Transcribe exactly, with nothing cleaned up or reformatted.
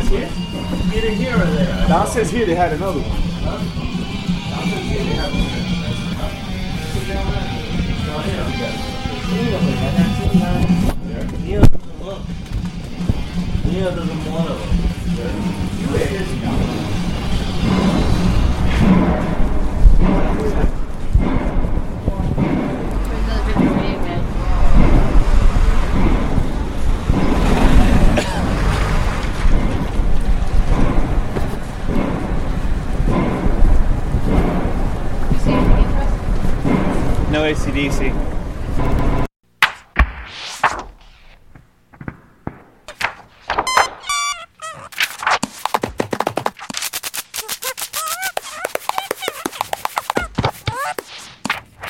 here? Either here or there. Downstairs here, they had another one. Huh? Downstairs here, they have one. Sit down there. No, here, I'm good. Neil doesn't look. Neil doesn't want to look. You wear his now. No A C D C.